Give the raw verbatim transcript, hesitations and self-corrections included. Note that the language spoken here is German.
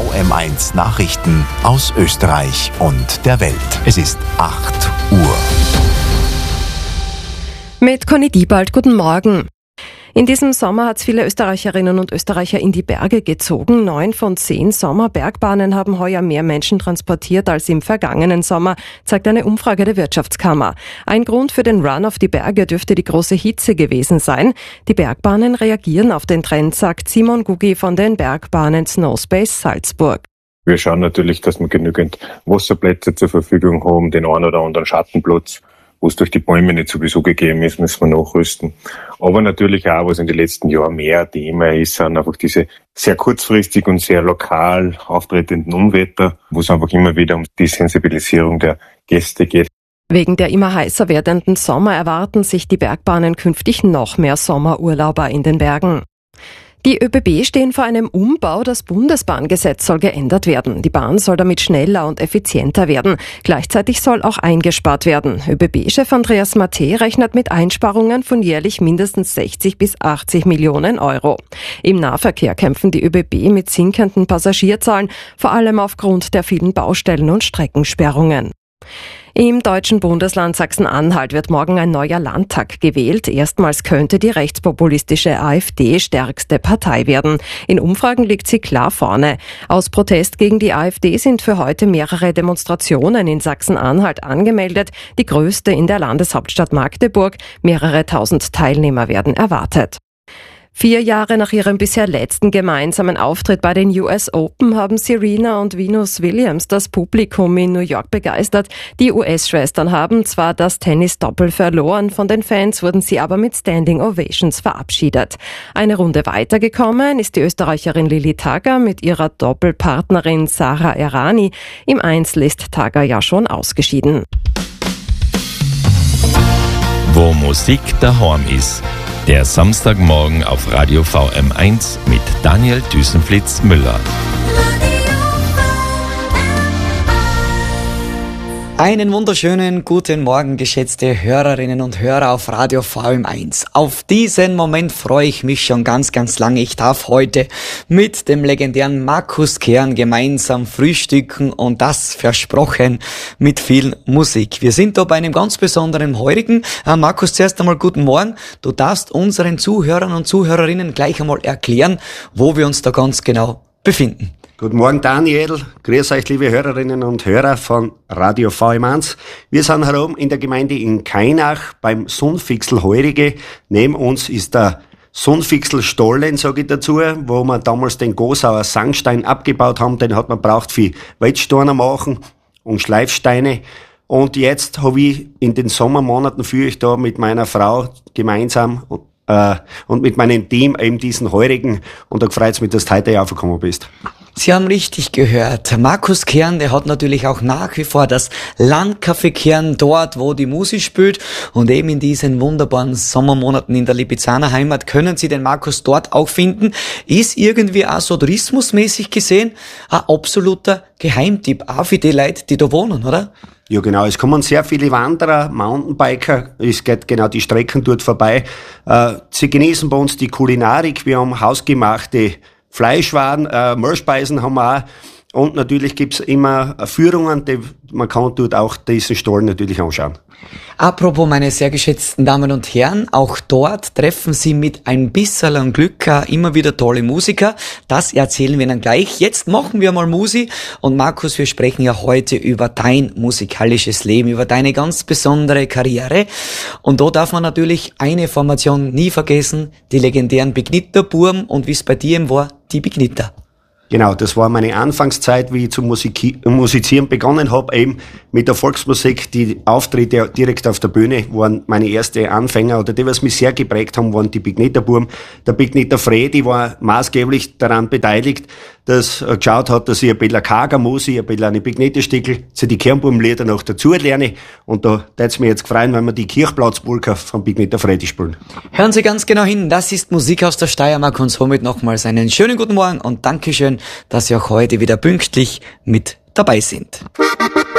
M eins Nachrichten aus Österreich und der Welt. Es ist acht Uhr. Mit Conny Diebald, guten Morgen. In diesem Sommer hat es viele Österreicherinnen und Österreicher in die Berge gezogen. Neun von zehn Sommerbergbahnen haben heuer mehr Menschen transportiert als im vergangenen Sommer, zeigt eine Umfrage der Wirtschaftskammer. Ein Grund für den Run auf die Berge dürfte die große Hitze gewesen sein. Die Bergbahnen reagieren auf den Trend, sagt Simon Gugi von den Bergbahnen Snowspace Salzburg. Wir schauen natürlich, dass wir genügend Wasserplätze zur Verfügung haben, den einen oder anderen Schattenplatz. Wo es durch die Bäume nicht sowieso gegeben ist, müssen wir nachrüsten. Aber natürlich auch, was in den letzten Jahren mehr Thema ist, sind einfach diese sehr kurzfristig und sehr lokal auftretenden Unwetter, wo es einfach immer wieder um die Sensibilisierung der Gäste geht. Wegen der immer heißer werdenden Sommer erwarten sich die Bergbahnen künftig noch mehr Sommerurlauber in den Bergen. Die ÖBB stehen vor einem Umbau. Das Bundesbahngesetz soll geändert werden. Die Bahn soll damit schneller und effizienter werden. Gleichzeitig soll auch eingespart werden. ÖBB-Chef Andreas Matte rechnet mit Einsparungen von jährlich mindestens sechzig bis achtzig Millionen Euro. Im Nahverkehr kämpfen die ÖBB mit sinkenden Passagierzahlen, vor allem aufgrund der vielen Baustellen und Streckensperrungen. Im deutschen Bundesland Sachsen-Anhalt wird morgen ein neuer Landtag gewählt. Erstmals könnte die rechtspopulistische AfD stärkste Partei werden. In Umfragen liegt sie klar vorne. Aus Protest gegen die AfD sind für heute mehrere Demonstrationen in Sachsen-Anhalt angemeldet. Die größte in der Landeshauptstadt Magdeburg. Mehrere tausend Teilnehmer werden erwartet. Vier Jahre nach ihrem bisher letzten gemeinsamen Auftritt bei den U S Open haben Serena und Venus Williams das Publikum in New York begeistert. Die U S-Schwestern haben zwar das Tennis-Doppel verloren, von den Fans wurden sie aber mit Standing Ovations verabschiedet. Eine Runde weitergekommen ist die Österreicherin Lili Tagger mit ihrer Doppelpartnerin Sara Errani. Im Einzel ist Tagger ja schon ausgeschieden. Wo Musik daheim ist. Der Samstagmorgen auf Radio V M eins mit Daniel Düsenflitz-Müller. Einen wunderschönen guten Morgen, geschätzte Hörerinnen und Hörer auf Radio V M eins. Auf diesen Moment freue ich mich schon ganz, ganz lange. Ich darf heute mit dem legendären Markus Kern gemeinsam frühstücken und das versprochen mit viel Musik. Wir sind da bei einem ganz besonderen Heurigen. Äh, Markus, zuerst einmal guten Morgen. Du darfst unseren Zuhörern und Zuhörerinnen gleich einmal erklären, wo wir uns da ganz genau befinden. Guten Morgen Daniel, grüß euch liebe Hörerinnen und Hörer von Radio V M eins. Wir sind hier oben in der Gemeinde in Kainach beim Sundfixl Heurige. Neben uns ist der Sundfixl Stollen, sage ich dazu, wo wir damals den Gosauer Sandstein abgebaut haben. Den hat man braucht für Wetzsteine machen und Schleifsteine. Und jetzt habe ich in den Sommermonaten führe ich da mit meiner Frau gemeinsam äh, und mit meinem Team eben diesen Heurigen. Und da freut es mich, dass du heute aufgekommen bist. Sie haben richtig gehört. Markus Kern, der hat natürlich auch nach wie vor das Landcafé Kern dort, wo die Musik spielt. Und eben in diesen wunderbaren Sommermonaten in der Lipizzaner Heimat können Sie den Markus dort auch finden. Ist irgendwie auch so tourismusmäßig gesehen ein absoluter Geheimtipp, auch für die Leute, die da wohnen, oder? Ja genau, es kommen sehr viele Wanderer, Mountainbiker, es geht genau die Strecken dort vorbei. Äh, sie genießen bei uns die Kulinarik, wir haben hausgemachte Fleischwaren, äh, Meerspeisen haben wir auch. Und natürlich gibt's immer Führungen, die, man kann dort auch diesen Stollen natürlich anschauen. Apropos, meine sehr geschätzten Damen und Herren, auch dort treffen Sie mit ein bisschen Glück immer wieder tolle Musiker. Das erzählen wir Ihnen gleich. Jetzt machen wir mal Musik. Und Markus, wir sprechen ja heute über dein musikalisches Leben, über deine ganz besondere Karriere. Und da darf man natürlich eine Formation nie vergessen, die legendären Begnitter-Burm. Und wie es bei dir eben war, die Begnitter. Genau, das war meine Anfangszeit, wie ich zu Musik- musizieren begonnen habe, eben mit der Volksmusik. Die Auftritte direkt auf der Bühne waren meine erste Anfänger, oder die, was mich sehr geprägt haben, waren die Begnitter-Burm. Der Begnitter Fredi war maßgeblich daran beteiligt, dass er geschaut hat, dass ich ein bisschen karger Musik, ein bisschen eine Begnitterstickel zu die Kernburmlieder noch dazu lerne. Und da würde es mich jetzt freuen, wenn wir die Kirchplatzpolka von Begnitter Fredi spielen. Hören Sie ganz genau hin, das ist Musik aus der Steiermark und somit nochmals einen schönen guten Morgen und Dankeschön, dass Sie auch heute wieder pünktlich mit dabei sind.